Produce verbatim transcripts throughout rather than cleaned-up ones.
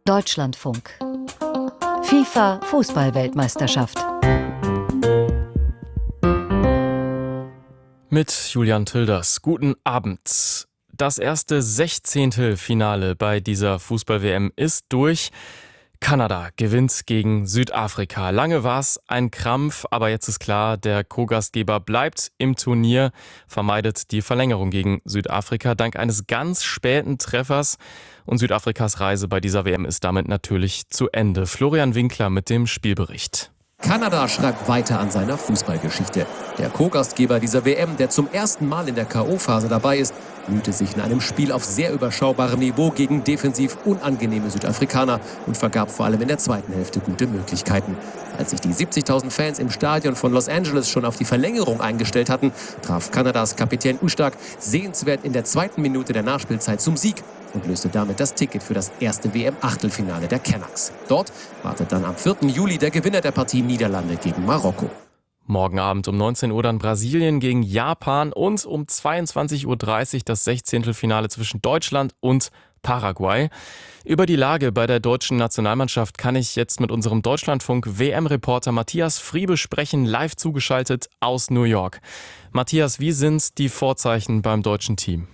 Deutschlandfunk. FIFA Fußball-Weltmeisterschaft. Mit Julian Tilders. Guten Abend. Das erste Sechzehntelfinale bei dieser Fußball-W M ist durch. Kanada gewinnt gegen Südafrika. Lange war es ein Krampf, aber jetzt ist klar, der Co-Gastgeber bleibt im Turnier, vermeidet die Verlängerung gegen Südafrika dank eines ganz späten Treffers. Und Südafrikas Reise bei dieser W M ist damit natürlich zu Ende. Florian Winkler mit dem Spielbericht. Kanada schreibt weiter an seiner Fußballgeschichte. Der Co-Gastgeber dieser W M, der zum ersten Mal in der K O-Phase dabei ist, mühte sich in einem Spiel auf sehr überschaubarem Niveau gegen defensiv unangenehme Südafrikaner und vergab vor allem in der zweiten Hälfte gute Möglichkeiten. Als sich die siebzigtausend Fans im Stadion von Los Angeles schon auf die Verlängerung eingestellt hatten, traf Kanadas Kapitän Ustak sehenswert in der zweiten Minute der Nachspielzeit zum Sieg und löste damit das Ticket für das erste W M-Achtelfinale der Canucks. Dort wartet dann am vierten Juli der Gewinner der Partie Niederlande gegen Marokko. Morgen Abend um neunzehn Uhr dann Brasilien gegen Japan und um zweiundzwanzig Uhr dreißig das Sechzehntelfinale zwischen Deutschland und Paraguay. Über die Lage bei der deutschen Nationalmannschaft kann ich jetzt mit unserem Deutschlandfunk-W M-Reporter Matthias Friebe sprechen, live zugeschaltet aus New York. Matthias, wie sind die Vorzeichen beim deutschen Team?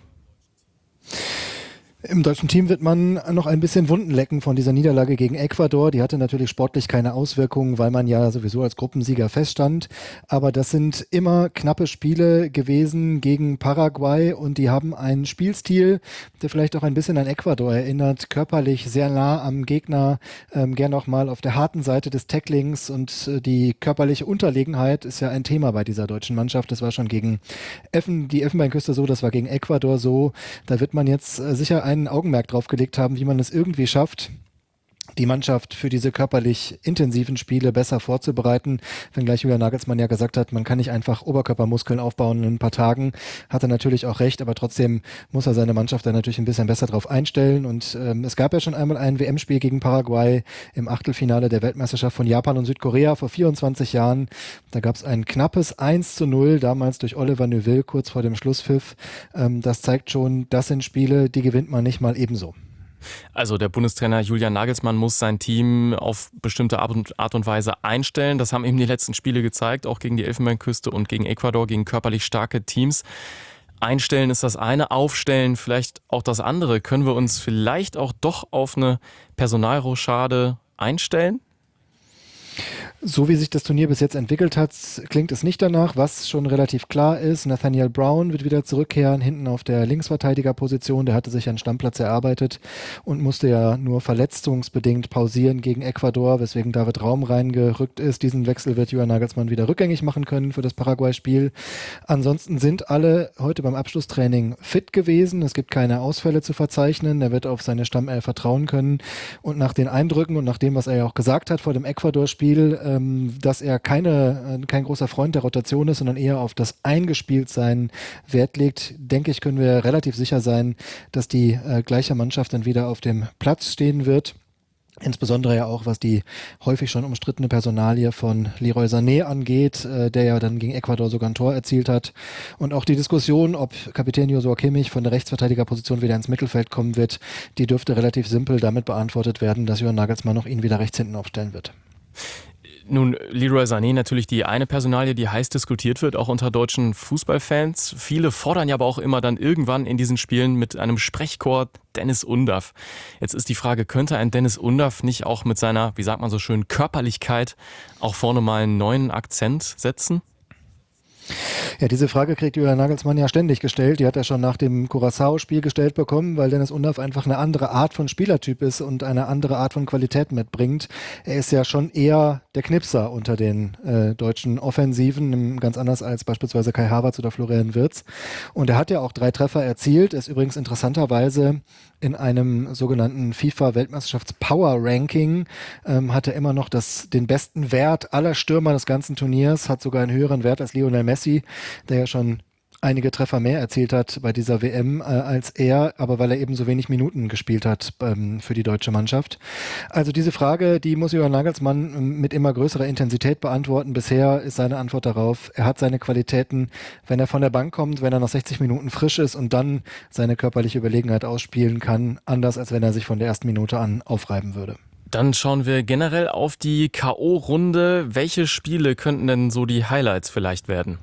Im deutschen Team wird man noch ein bisschen Wunden lecken von dieser Niederlage gegen Ecuador. Die hatte natürlich sportlich keine Auswirkungen, weil man ja sowieso als Gruppensieger feststand. Aber das sind immer knappe Spiele gewesen gegen Paraguay und die haben einen Spielstil, der vielleicht auch ein bisschen an Ecuador erinnert. Körperlich sehr nah am Gegner, ähm, gern auch mal auf der harten Seite des Tacklings und äh, die körperliche Unterlegenheit ist ja ein Thema bei dieser deutschen Mannschaft. Das war schon gegen Effen, die Elfenbeinküste so, das war gegen Ecuador so. Da wird man jetzt äh, sicher ein ein Augenmerk drauf gelegt haben, wie man es irgendwie schafft, die Mannschaft für diese körperlich intensiven Spiele besser vorzubereiten. Wenngleich Julian Nagelsmann ja gesagt hat, man kann nicht einfach Oberkörpermuskeln aufbauen in ein paar Tagen. Hat er natürlich auch recht, aber trotzdem muss er seine Mannschaft dann natürlich ein bisschen besser drauf einstellen. Und ähm, es gab ja schon einmal ein W M-Spiel gegen Paraguay im Achtelfinale der Weltmeisterschaft von Japan und Südkorea vor vierundzwanzig Jahren. Da gab es ein knappes eins zu null, damals durch Oliver Neuville kurz vor dem Schlusspfiff. Ähm, das zeigt schon, das sind Spiele, die gewinnt man nicht mal ebenso. Also der Bundestrainer Julian Nagelsmann muss sein Team auf bestimmte Art und Weise einstellen. Das haben eben die letzten Spiele gezeigt, auch gegen die Elfenbeinküste und gegen Ecuador, gegen körperlich starke Teams. Einstellen ist das eine, aufstellen vielleicht auch das andere. Können wir uns vielleicht auch doch auf eine Personalrochade einstellen? So wie sich das Turnier bis jetzt entwickelt hat, klingt es nicht danach. Was schon relativ klar ist, Nathaniel Brown wird wieder zurückkehren, hinten auf der Linksverteidigerposition. Der hatte sich einen Stammplatz erarbeitet und musste ja nur verletzungsbedingt pausieren gegen Ecuador, weswegen David Raum reingerückt ist. Diesen Wechsel wird Julian Nagelsmann wieder rückgängig machen können für das Paraguay-Spiel. Ansonsten sind alle heute beim Abschlusstraining fit gewesen. Es gibt keine Ausfälle zu verzeichnen. Er wird auf seine Stammelf vertrauen können. Und nach den Eindrücken und nach dem, was er ja auch gesagt hat vor dem Ecuador-Spiel, dass er keine, kein großer Freund der Rotation ist, sondern eher auf das Eingespieltsein Wert legt, denke ich, können wir relativ sicher sein, dass die äh, gleiche Mannschaft dann wieder auf dem Platz stehen wird. Insbesondere ja auch, was die häufig schon umstrittene Personalie von Leroy Sané angeht, äh, der ja dann gegen Ecuador sogar ein Tor erzielt hat. Und auch die Diskussion, ob Kapitän Joshua Kimmich von der Rechtsverteidigerposition wieder ins Mittelfeld kommen wird, die dürfte relativ simpel damit beantwortet werden, dass Julian Nagelsmann noch ihn wieder rechts hinten aufstellen wird. Nun, Leroy Sané natürlich die eine Personalie, die heiß diskutiert wird, auch unter deutschen Fußballfans. Viele fordern ja aber auch immer dann irgendwann in diesen Spielen mit einem Sprechchor Dennis Undaff. Jetzt ist die Frage, könnte ein Dennis Undaff nicht auch mit seiner, wie sagt man so schön, Körperlichkeit auch vorne mal einen neuen Akzent setzen? Ja, diese Frage kriegt Julian Nagelsmann ja ständig gestellt. Die hat er schon nach dem Curaçao-Spiel gestellt bekommen, weil Dennis Undaff einfach eine andere Art von Spielertyp ist und eine andere Art von Qualität mitbringt. Er ist ja schon eher der Knipser unter den äh, deutschen Offensiven, ganz anders als beispielsweise Kai Havertz oder Florian Wirtz. Und er hat ja auch drei Treffer erzielt, ist übrigens interessanterweise in einem sogenannten FIFA-Weltmeisterschafts-Power-Ranking, ähm, hat er immer noch das, den besten Wert aller Stürmer des ganzen Turniers, hat sogar einen höheren Wert als Lionel Messi, der ja schon einige Treffer mehr erzielt hat bei dieser W M äh, als er, aber weil er eben so wenig Minuten gespielt hat ähm, für die deutsche Mannschaft. Also diese Frage, die muss Julian Nagelsmann ähm, mit immer größerer Intensität beantworten. Bisher ist seine Antwort darauf, er hat seine Qualitäten, wenn er von der Bank kommt, wenn er nach sechzig Minuten frisch ist und dann seine körperliche Überlegenheit ausspielen kann, anders als wenn er sich von der ersten Minute an aufreiben würde. Dann schauen wir generell auf die K O-Runde. Welche Spiele könnten denn so die Highlights vielleicht werden?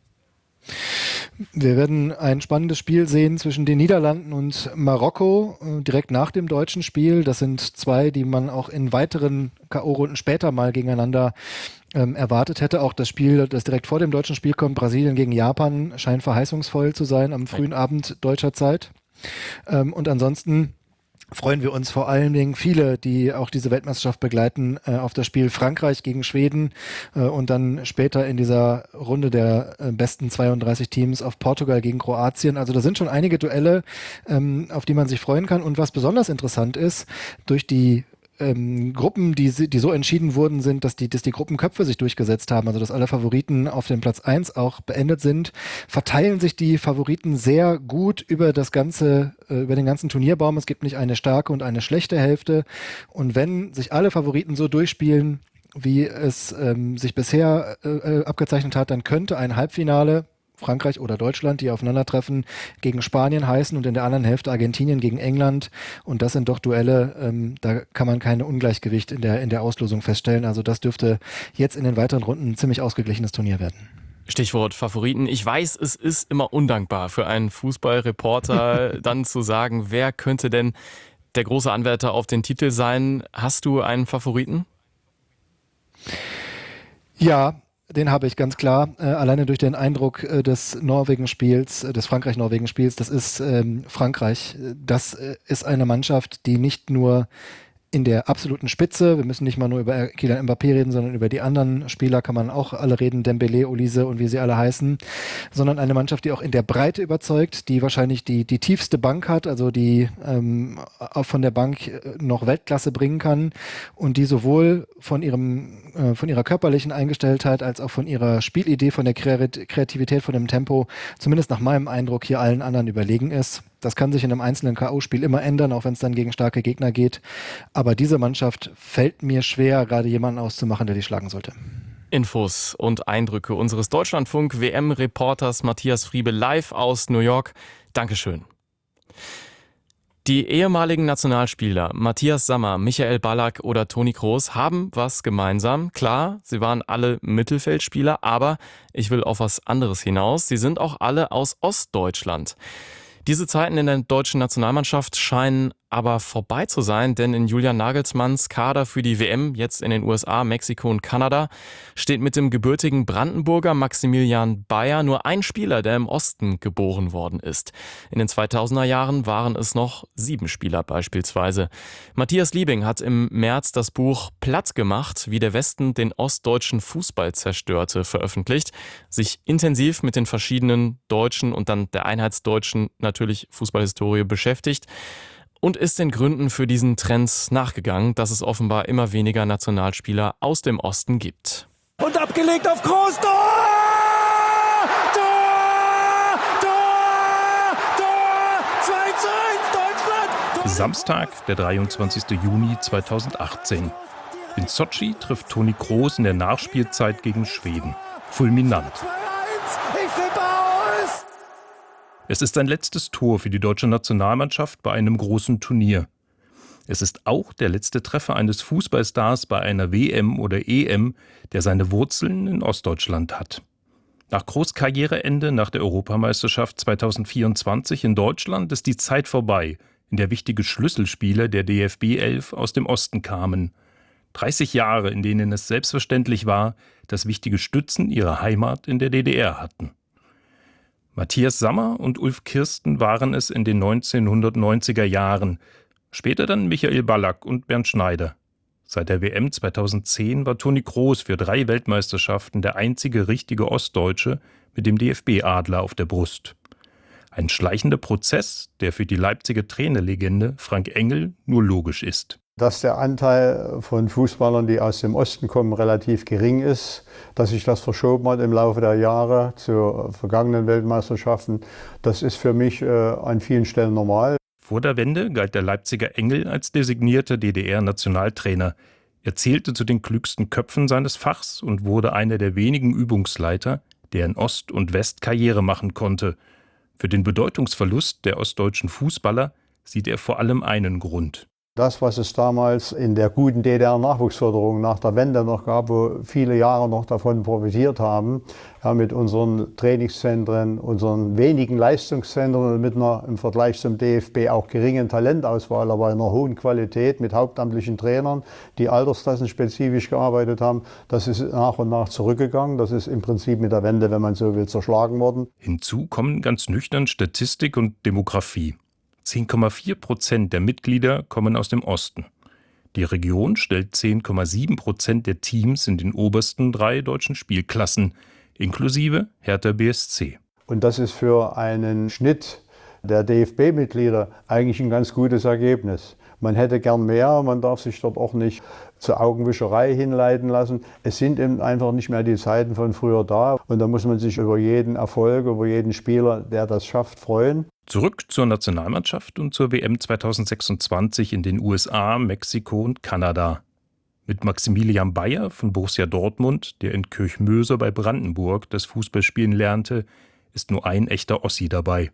Wir werden ein spannendes Spiel sehen zwischen den Niederlanden und Marokko, äh, direkt nach dem deutschen Spiel. Das sind zwei, die man auch in weiteren K O-Runden später mal gegeneinander ähm, erwartet hätte. Auch das Spiel, das direkt vor dem deutschen Spiel kommt, Brasilien gegen Japan, scheint verheißungsvoll zu sein am frühen Abend deutscher Zeit. Ähm, und ansonsten freuen wir uns vor allen Dingen viele, die auch diese Weltmeisterschaft begleiten, äh, auf das Spiel Frankreich gegen Schweden äh, und dann später in dieser Runde der äh, besten zweiunddreißig Teams auf Portugal gegen Kroatien. Also da sind schon einige Duelle, ähm, auf die man sich freuen kann. Und was besonders interessant ist, durch die Ähm, Gruppen, die, die so entschieden wurden, sind, dass die, dass die Gruppenköpfe sich durchgesetzt haben, also dass alle Favoriten auf dem Platz eins auch beendet sind, verteilen sich die Favoriten sehr gut über das ganze, äh, über den ganzen Turnierbaum. Es gibt nicht eine starke und eine schlechte Hälfte. Und wenn sich alle Favoriten so durchspielen, wie es ähm, sich bisher äh, abgezeichnet hat, dann könnte ein Halbfinale Frankreich oder Deutschland, die aufeinandertreffen, gegen Spanien heißen und in der anderen Hälfte Argentinien gegen England. Und das sind doch Duelle, ähm, da kann man keine Ungleichgewicht in der, in der Auslosung feststellen. Also das dürfte jetzt in den weiteren Runden ein ziemlich ausgeglichenes Turnier werden. Stichwort Favoriten. Ich weiß, es ist immer undankbar für einen Fußballreporter, dann zu sagen, wer könnte denn der große Anwärter auf den Titel sein. Hast du einen Favoriten? Ja, den habe ich ganz klar, äh, alleine durch den Eindruck äh, des Norwegen-Spiels, äh, des Frankreich-Norwegen-Spiels, das ist ähm, Frankreich. Das äh, ist eine Mannschaft, die nicht nur in der absoluten Spitze, wir müssen nicht mal nur über Kylian Mbappé reden, sondern über die anderen Spieler kann man auch alle reden, Dembélé, Olise und wie sie alle heißen, sondern eine Mannschaft, die auch in der Breite überzeugt, die wahrscheinlich die, die tiefste Bank hat, also die ähm, auch von der Bank noch Weltklasse bringen kann und die sowohl von ihrem äh, von ihrer körperlichen Eingestelltheit als auch von ihrer Spielidee, von der Kreativität, von dem Tempo, zumindest nach meinem Eindruck hier allen anderen überlegen ist. Das kann sich in einem einzelnen K O-Spiel immer ändern, auch wenn es dann gegen starke Gegner geht. Aber diese Mannschaft fällt mir schwer, gerade jemanden auszumachen, der die schlagen sollte. Infos und Eindrücke unseres Deutschlandfunk-W M-Reporters Matthias Friebe live aus New York. Dankeschön. Die ehemaligen Nationalspieler Matthias Sammer, Michael Ballack oder Toni Kroos haben was gemeinsam. Klar, sie waren alle Mittelfeldspieler, aber ich will auf was anderes hinaus. Sie sind auch alle aus Ostdeutschland. Diese Zeiten in der deutschen Nationalmannschaft scheinen aber vorbei zu sein, denn in Julian Nagelsmanns Kader für die W M, jetzt in den U S A, Mexiko und Kanada, steht mit dem gebürtigen Brandenburger Maximilian Bayer nur ein Spieler, der im Osten geboren worden ist. In den zweitausender Jahren waren es noch sieben Spieler beispielsweise. Matthias Liebing hat im März das Buch Platt gemacht, wie der Westen den ostdeutschen Fußball zerstörte, veröffentlicht, sich intensiv mit den verschiedenen deutschen und dann der einheitsdeutschen natürlich Fußballhistorie beschäftigt und ist den Gründen für diesen Trend nachgegangen, dass es offenbar immer weniger Nationalspieler aus dem Osten gibt. Und abgelegt auf Kroos, Tor! Tor! Tor! Tor! zwei zu eins Deutschland! Samstag, der dreiundzwanzigster Juni zweitausendachtzehn. In Sotschi trifft Toni Kroos in der Nachspielzeit gegen Schweden. Fulminant. zwei eins, ich flippe aus! Es ist sein letztes Tor für die deutsche Nationalmannschaft bei einem großen Turnier. Es ist auch der letzte Treffer eines Fußballstars bei einer W M oder E M, der seine Wurzeln in Ostdeutschland hat. Nach Kroos' Karriereende nach der Europameisterschaft zweitausendvierundzwanzig in Deutschland ist die Zeit vorbei, in der wichtige Schlüsselspieler der D F B elf aus dem Osten kamen. dreißig Jahre, in denen es selbstverständlich war, dass wichtige Stützen ihre Heimat in der D D R hatten. Matthias Sammer und Ulf Kirsten waren es in den neunzehnhundertneunziger Jahren, später dann Michael Ballack und Bernd Schneider. Seit der W M zweitausendzehn war Toni Kroos für drei Weltmeisterschaften der einzige richtige Ostdeutsche mit dem D F B-Adler auf der Brust. Ein schleichender Prozess, der für die Leipziger Trainerlegende Frank Engel nur logisch ist. Dass der Anteil von Fußballern, die aus dem Osten kommen, relativ gering ist, dass sich das verschoben hat im Laufe der Jahre zu vergangenen Weltmeisterschaften, das ist für mich äh, an vielen Stellen normal. Vor der Wende galt der Leipziger Engel als designierter D D R-Nationaltrainer. Er zählte zu den klügsten Köpfen seines Fachs und wurde einer der wenigen Übungsleiter, der in Ost und West Karriere machen konnte. Für den Bedeutungsverlust der ostdeutschen Fußballer sieht er vor allem einen Grund. Das, was es damals in der guten D D R-Nachwuchsförderung nach der Wende noch gab, wo viele Jahre noch davon profitiert haben, ja, mit unseren Trainingszentren, unseren wenigen Leistungszentren und mit einer im Vergleich zum D F B auch geringen Talentauswahl, aber einer hohen Qualität mit hauptamtlichen Trainern, die altersklassenspezifisch gearbeitet haben, das ist nach und nach zurückgegangen. Das ist im Prinzip mit der Wende, wenn man so will, zerschlagen worden. Hinzu kommen ganz nüchtern Statistik und Demografie. zehn Komma vier Prozent der Mitglieder kommen aus dem Osten. Die Region stellt zehn Komma sieben Prozent der Teams in den obersten drei deutschen Spielklassen, inklusive Hertha B S C. Und das ist für einen Schnitt der D F B-Mitglieder eigentlich ein ganz gutes Ergebnis. Man hätte gern mehr, man darf sich dort auch nicht zur Augenwischerei hinleiten lassen. Es sind eben einfach nicht mehr die Zeiten von früher da. Und da muss man sich über jeden Erfolg, über jeden Spieler, der das schafft, freuen. Zurück zur Nationalmannschaft und zur W M zweitausendsechsundzwanzig in den U S A, Mexiko und Kanada. Mit Maximilian Bayer von Borussia Dortmund, der in Kirchmöser bei Brandenburg das Fußballspielen lernte, ist nur ein echter Ossi dabei.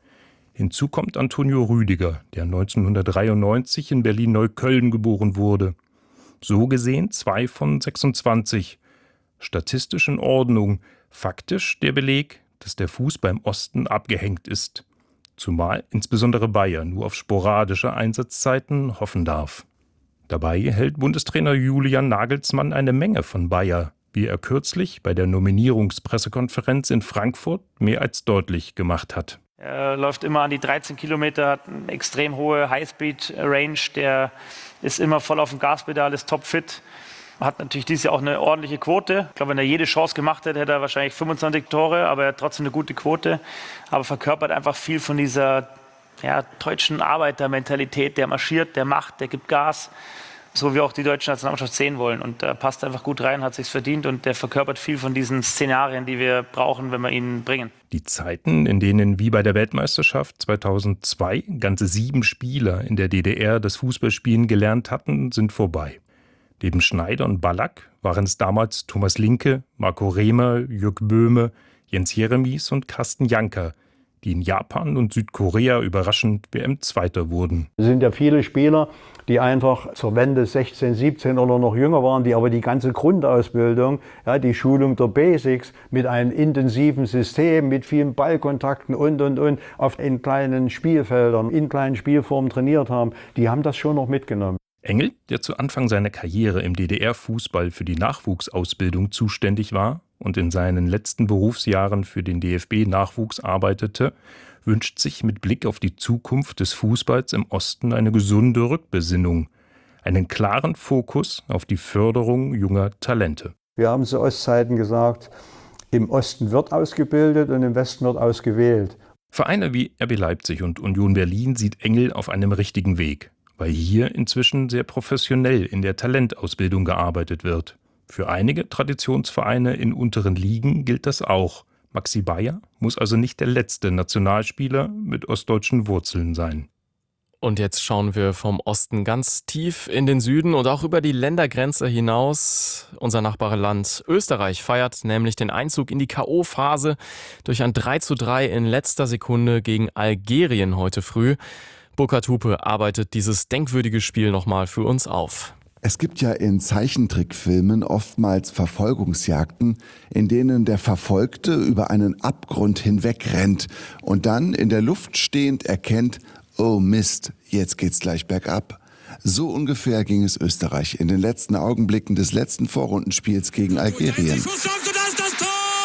Hinzu kommt Antonio Rüdiger, der neunzehnhundertdreiundneunzig in Berlin-Neukölln geboren wurde. So gesehen zwei von sechsundzwanzig. Statistisch in Ordnung, faktisch der Beleg, dass der Fußball im Osten abgehängt ist. Zumal insbesondere Bayer nur auf sporadische Einsatzzeiten hoffen darf. Dabei hält Bundestrainer Julian Nagelsmann eine Menge von Bayer, wie er kürzlich bei der Nominierungspressekonferenz in Frankfurt mehr als deutlich gemacht hat. Er läuft immer an die dreizehn Kilometer, hat eine extrem hohe Highspeed-Range, der ist immer voll auf dem Gaspedal, ist topfit. Hat natürlich dieses Jahr auch eine ordentliche Quote. Ich glaube, wenn er jede Chance gemacht hätte, hätte er wahrscheinlich fünfundzwanzig Tore, aber er hat trotzdem eine gute Quote. Aber verkörpert einfach viel von dieser ja, deutschen Arbeitermentalität. Der marschiert, der macht, der gibt Gas. So wie auch die deutsche Nationalmannschaft sehen wollen. Und er passt einfach gut rein, hat sich's verdient und der verkörpert viel von diesen Szenarien, die wir brauchen, wenn wir ihn bringen. Die Zeiten, in denen wie bei der Weltmeisterschaft zweitausendzwei ganze sieben Spieler in der D D R das Fußballspielen gelernt hatten, sind vorbei. Neben Schneider und Ballack waren es damals Thomas Linke, Marco Rehmer, Jürg Böhme, Jens Jeremies und Carsten Janker, die in Japan und Südkorea überraschend W M-Zweiter wurden. Es sind ja viele Spieler, die einfach zur Wende sechzehn, siebzehn oder noch jünger waren, die aber die ganze Grundausbildung, ja, die Schulung der Basics mit einem intensiven System, mit vielen Ballkontakten und, und, und, auf in kleinen Spielfeldern, in kleinen Spielformen trainiert haben, die haben das schon noch mitgenommen. Engel, der zu Anfang seiner Karriere im D D R-Fußball für die Nachwuchsausbildung zuständig war und in seinen letzten Berufsjahren für den D F B-Nachwuchs arbeitete, wünscht sich mit Blick auf die Zukunft des Fußballs im Osten eine gesunde Rückbesinnung, einen klaren Fokus auf die Förderung junger Talente. Wir haben zu Ostzeiten gesagt, im Osten wird ausgebildet und im Westen wird ausgewählt. Vereine wie R B Leipzig und Union Berlin sieht Engel auf einem richtigen Weg, weil hier inzwischen sehr professionell in der Talentausbildung gearbeitet wird. Für einige Traditionsvereine in unteren Ligen gilt das auch. Maxi Bayer muss also nicht der letzte Nationalspieler mit ostdeutschen Wurzeln sein. Und jetzt schauen wir vom Osten ganz tief in den Süden und auch über die Ländergrenze hinaus. Unser Nachbarland Österreich feiert nämlich den Einzug in die K O-Phase durch ein drei zu drei in letzter Sekunde gegen Algerien heute früh. Burkhard Hupe arbeitet dieses denkwürdige Spiel nochmal für uns auf. Es gibt ja in Zeichentrickfilmen oftmals Verfolgungsjagden, in denen der Verfolgte über einen Abgrund hinweg rennt und dann in der Luft stehend erkennt, oh Mist, jetzt geht's gleich bergab. So ungefähr ging es Österreich in den letzten Augenblicken des letzten Vorrundenspiels gegen Algerien. Das ist das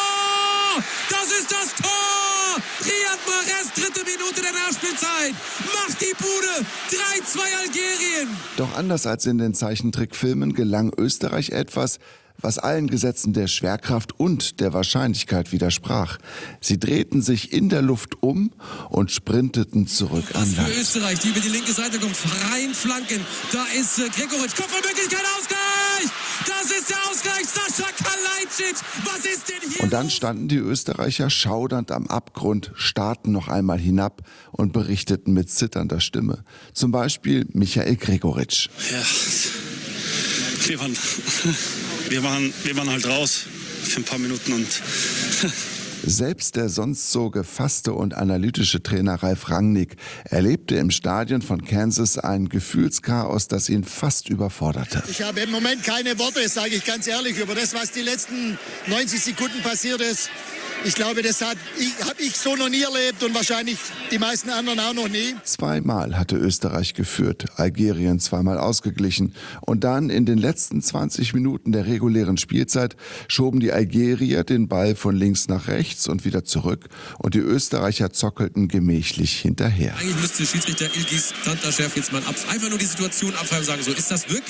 Tor! Das ist das Tor! Riyad Mahrez, dritte Minute der Nachspielzeit. Macht die Bude. drei zwei Algerien. Doch anders als in den Zeichentrickfilmen gelang Österreich etwas, was allen Gesetzen der Schwerkraft und der Wahrscheinlichkeit widersprach. Sie drehten sich in der Luft um und sprinteten zurück an Was Land. für Österreich, die über die linke Seite kommt, freien Flanken. Da ist äh, Gregoritsch, Kopfballmöglichkeit, Ausgleich! Das ist der Ausgleich, Sascha Kalajdzic! Was ist denn hier? Und dann standen die Österreicher schaudernd am Abgrund, starrten noch einmal hinab und berichteten mit zitternder Stimme. Zum Beispiel Michael Gregoritsch. Ja, wir waren, wir waren, wir waren halt raus für ein paar Minuten und Selbst der sonst so gefasste und analytische Trainer Ralf Rangnick erlebte im Stadion von Kansas ein Gefühlschaos, das ihn fast überforderte. Ich habe im Moment keine Worte, sage ich ganz ehrlich, über das, was die letzten neunzig Sekunden passiert ist. Ich glaube, das habe ich, hab ich so noch nie erlebt und wahrscheinlich die meisten anderen auch noch nie. Zweimal hatte Österreich geführt, Algerien zweimal ausgeglichen. Und dann in den letzten zwanzig Minuten der regulären Spielzeit schoben die Algerier den Ball von links nach rechts und wieder zurück. Und die Österreicher zockelten gemächlich hinterher. Eigentlich müsste Schiedsrichter Ilgis Tantaschew jetzt mal ab, einfach nur die Situation abfragen und sagen, so ist das wirklich